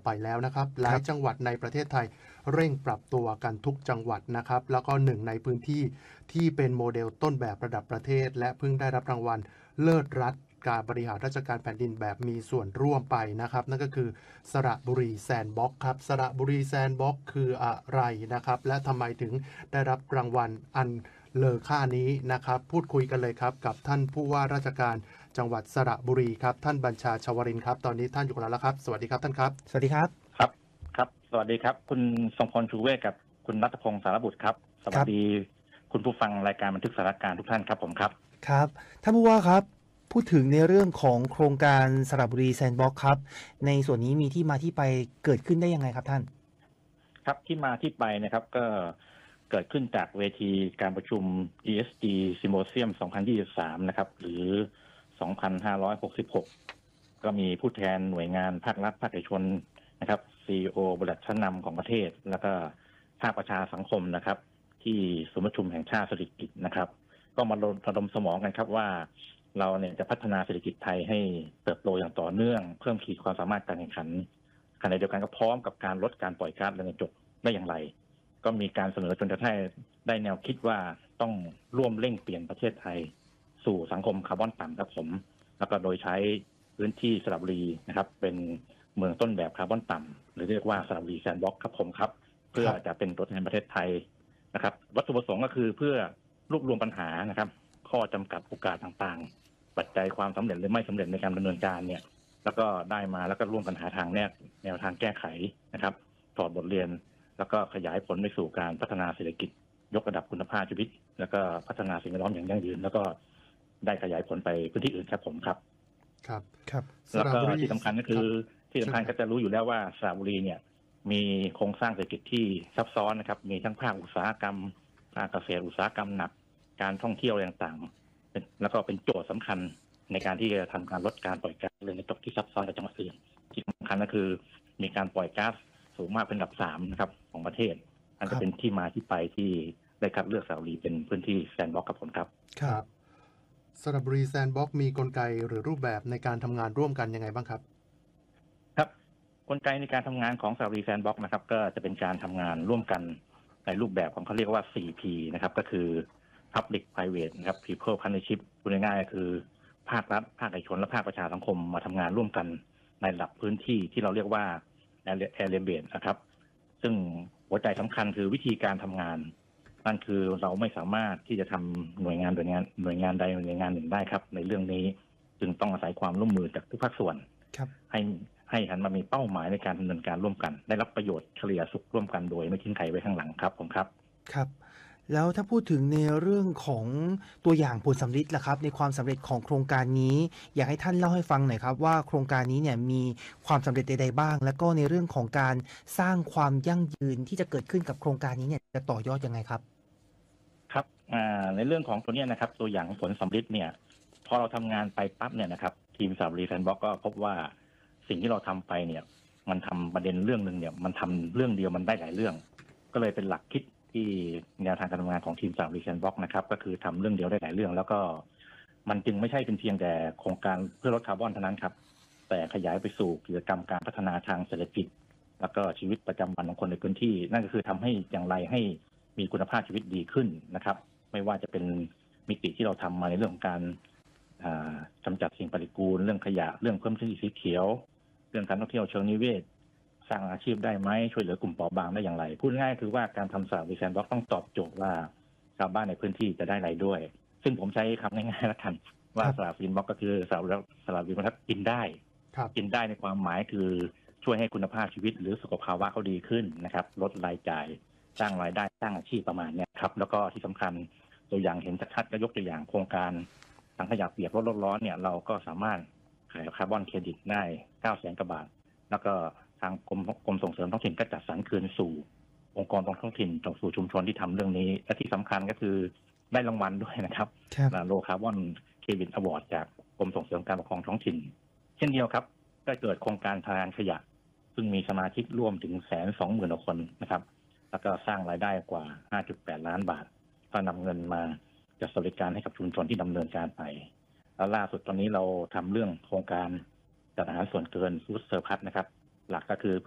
ไปแล้วนะครับหลายจังหวัดในประเทศไทยเร่งปรับตัวกันทุกจังหวัดนะครับแล้วก็หนึ่งในพื้นที่ที่เป็นโมเดลต้นแบบระดับประเทศและเพิ่งได้รับรางวัลเลิศรัฐการบริหารราชการแผ่นดินแบบมีส่วนร่วมไปนะครับนั่นก็คือสระบุรีแซนด์บ็อกซ์ครับสระบุรีแซนด์บ็อกซ์คืออะไรนะครับและทำไมถึงได้รับรางวัลอันเลอค่านี้นะครับพูดคุยกันเลยครับกับท่านผู้ว่าราชการจังหวัดสระบุรีครับท่านบัญชาชวรินทร์ครับตอนนี้ท่านอยู่กับเราแล้วครับสวัสดีครับท่านครับสวัสดีครับครับสวัสดีครับคุณทรงพลชูเวศกับคุณรัตพงศ์สารบุตรครับสวัสดีคุณผู้ฟังรายการบันทึกสถานการณ์ทุกท่านครับผมครับครับท่านผู้ว่าครับพูดถึงในเรื่องของโครงการสระบุรีแซนด์บ็อกซ์ครับในส่วนนี้มีที่มาที่ไปเกิดขึ้นได้ยังไงครับท่านครับที่มาที่ไปนะครับก็เกิดขึ้นจากเวทีการประชุม ESG Symposium 2023นะครับหรือ 2566 ก็มีผู้แทนหน่วยงานภาครัฐภาคเอกชนนะครับ CEO บริษัทชั้นนำของประเทศแล้วก็ภาคประชาสังคมนะครับที่ศูนย์ประชุมแห่งชาติเศรษฐกิจนะครับก็มาระดมสมองกันครับว่าเราเนี่ยจะพัฒนาเศรษฐกิจไทยให้เติบโตอย่างต่อเนื่องเพิ่มขีดความสามารถการแข่งขันขณะเดียวกันก็พร้อมกับการลดการปล่อยก๊าซเรือนกระจกได้อย่างไรก็มีการเสนอจนกระทั่งได้แนวคิดว่าต้องร่วมเร่งเปลี่ยนประเทศไทยสู่สังคมคาร์บอนต่ำครับผมแล้วก็โดยใช้พื้นที่สระบุรีนะครับเป็นเมืองต้นแบบคาร์บอนต่ำหรือเรียกว่าสระบุรีแซนด์บ็อกซ์ครับผมครับเพื่อจะเป็นตัวแทนประเทศไทยนะครับวัตถุประสงค์ก็คือเพื่อรวบรวมปัญหานะครับข้อจำกัดโอกาสต่างๆปัจจัยความสำเร็จหรือไม่สำเร็จในการดำเนินการเนี่ยแล้วก็ได้มาแล้วก็ร่วมกันหาทางแนวทางแก้ไขนะครับถอดบทเรียนแล้วก็ขยายผลไปสู่การพัฒนาเศรษฐกิจยกระดับคุณภาพชีวิตแล้วก็พัฒนาสิ่งแวดล้อมอย่างยั่งยืนแล้วก็ได้ขยายผลไปพื้นที่อื่นครับผมครับครับแล้วก็ที่สำคัญก็คือที่สำคัญก็จะรู้อยู่แล้วว่าสระบุรีเนี่ยมีโครงสร้างเศรษฐกิจที่ซับซ้อนนะครับมีทั้งภาคอุตสาหกรรมภาคเกษตรอุตสาหกรรมหนักการท่องเที่ยวอะไรต่างๆแล้วก็เป็นโจทย์สำคัญในการที่จะทำการลดการปล่อยก๊าซเรือนกระจกที่ซับซ้อนกับจังหวัดอื่นที่สำคัญก็คือมีการปล่อยก๊าซสูงมากเป็นอันดับ3นะครับของประเทศอันจะเป็นที่มาที่ไปที่ได้คัดเลือกสระบุรีเป็นพื้นที่แซนด์บ็อกซ์กับผมครับสระบุรีแซนด์บ็อกซ์มีกลไกหรือรูปแบบในการทำงานร่วมกันยังไงบ้างครับครับกลไกในการทำงานของสระบุรีแซนด์บ็อกซ์นะครับก็จะเป็นการทำงานร่วมกันในรูปแบบของเขาเรียกว่า 4P นะครับก็คือ Public Private นะครับ People Partnership พูดง่ายๆก็คือภาครัฐภาคเอกชนและภาคประชาสังคมมาทำงานร่วมกันในระดับพื้นที่ที่เราเรียกว่า Area Based นะครับซึ่งหัวใจสำคัญคือวิธีการทำงานนั่นคือเราไม่สามารถที่จะทำหน่วยงานใดหน่วยงานหนึ่งได้ครับในเรื่องนี้จึงต้องอาศัยความร่วมมือจากทุกภาคส่วนให้หันมามีเป้าหมายในการดำเนินการร่วมกันได้รับประโยชน์เฉลี่ยสุขร่วมกันโดยไม่ทิ้งใครไว้ข้างหลังครับผมครับแล้วถ้าพูดถึงในเรื่องของตัวอย่างผลสำเร็จล่ะครับในความสำเร็จของโครงการนี้อยากให้ท่านเล่าให้ฟังหน่อยครับว่าโครงการนี้เนี่ยมีความสำเร็จใดๆบ้างแล้วก็ในเรื่องของการสร้างความยั่งยืนที่จะเกิดขึ้นกับโครงการนี้เนี่ยจะต่อยอดยังไงครับครับในเรื่องของตัวนี้นะครับตัวอย่างผลสำเร็จเนี่ยพอเราทำงานไปปั๊บเนี่ยนะครับทีมสระบุรีแซนด์บ็อกซ์ก็พบว่าสิ่งที่เราทำไปเนี่ยมันทำประเด็นเรื่องนึงเนี่ยมันทำเรื่องเดียวมันได้หลายเรื่องก็เลยเป็นหลักคิดที่แนวทางการทำงานของทีมสระบุรีแซนด์บ็อกซ์นะครับก็คือทำเรื่องเดียวได้หลายเรื่องแล้วก็มันจึงไม่ใช่เป็นเพียงแต่โครงการเพื่อลดคาร์บอนเท่านั้นครับแต่ขยายไปสู่กิจกรรมการพัฒนาทางเศรษฐกิจแล้วก็ชีวิตประจำวันของคนในพื้นที่นั่นก็คือทำให้อย่างไรให้มีคุณภาพชีวิตดีขึ้นนะครับไม่ว่าจะเป็นมิติที่เราทำมาในเรื่องของการกำจัดสิ่งปฏิกูลเรื่องขยะเรื่องเพิ่มพื้นที่สีเขียวเรื่องการท่องเที่ยวเชิงนิเวศสร้างอาชีพได้ไหมช่วยเหลือกลุ่มเปราะบางได้อย่างไรพูดง่ายคือว่าการทำสระบุรีแซนด์บ็อกซ์ต้องตอบโจทย์ว่าชาวบ้านในพื้นที่จะได้อะไรด้วยซึ่งผมใช้คำง่ายๆแล้วกันว่าสระบุรีแซนด์บ็อกซ์ก็คือสระบุรีมันกินได้ในความหมายคือช่วยให้คุณภาพชีวิตหรือสุขภาวะเขาดีขึ้นนะครับลดรายจ่ายสร้างรายได้สร้างอาชีพประมาณนี้ครับแล้วก็ที่สำคัญตัวอย่างเห็นชัดๆก็ยกตัวอย่างโครงการถังขยะเปียกลดโลกร้อนเนี่ยเราก็สามารถขายคาร์บอนเครดิตได้900,000 กว่าบาทแล้วก็ทางกรมส่งเสริมท้องถิ่นก็จัดสรรคืนสู่องค์กรท้องถิ่นสู่ชุมชนที่ทำเรื่องนี้และที่สำคัญก็คือได้รางวัลด้วยนะครับโลคาร์บอนเครดิตอวอร์ดจากกรมส่งเสริมการปกครองท้องถิ่นเช่นเดียวครับก็เกิดโครงการทางขยะซึ่งมีสมาชิกร่วมถึง120,000 คนนะครับแล้วก็สร้างรายได้กว่า 5.8 ล้านบาทก็นำเงินมาจัดบริการให้กับชุมชนที่ดำเนินการไปแล้วล่าสุดตอนนี้เราทำเรื่องโครงการจัดอาหารส่วนเกินฟู้ดเซอร์พัสนะครับหลักก็คือ